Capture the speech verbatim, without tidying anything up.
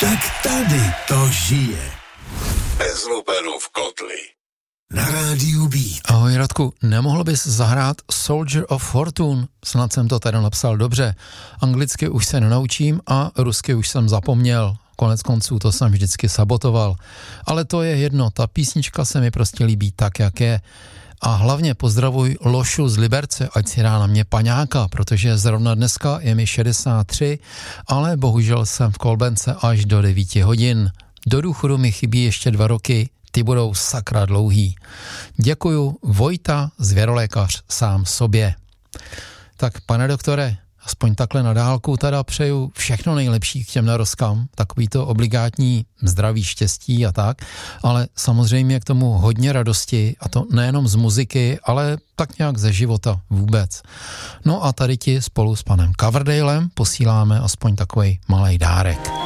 Tak tady to žije. Bez Lupenův kotli. Na rádiu Beat. Ahoj Radku, nemohl bys zahrát Soldier of Fortune? Snad jsem to tady napsal dobře. Anglicky už se nenaučím a rusky už jsem zapomněl. Konec konců to jsem vždycky sabotoval. Ale to je jedno, ta písnička se mi prostě líbí tak, jak je. A hlavně pozdravuj Lošu z Liberce, ať si dá na mě paňáka, protože zrovna dneska je mi šedesát tři, ale bohužel jsem v kolbence až do devět hodin. Do důchodu mi chybí ještě dva roky, ty budou sakra dlouhý. Děkuju, Vojta, zvěrolékař sám sobě. Tak pane doktore, aspoň takhle na dálku teda přeju všechno nejlepší k těm narozkám, takový to obligátní zdraví, štěstí a tak, ale samozřejmě k tomu hodně radosti, a to nejenom z muziky, ale tak nějak ze života vůbec. No a tady ti spolu s panem Coverdalem posíláme aspoň takovej malej dárek.